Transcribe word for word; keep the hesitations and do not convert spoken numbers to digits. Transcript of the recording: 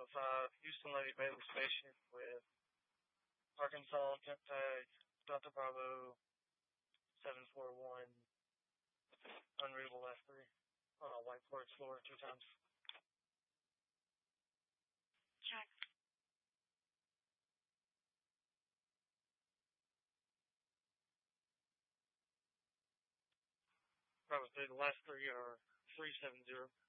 five, Houston Levy Bailey Station with Arkansas Temp Tag, Delta Bravo, seven four one, unreadable F three. On a white Ford Explorer two times. Check. Bravo three, the last three are three seven zero.